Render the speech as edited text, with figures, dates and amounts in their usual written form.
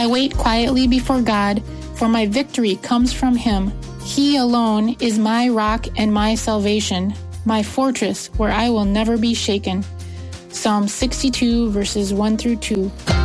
I wait quietly before God, for my victory comes from Him. He alone is my rock and my salvation, my fortress where I will never be shaken. Psalm 62, verses 1 through 2.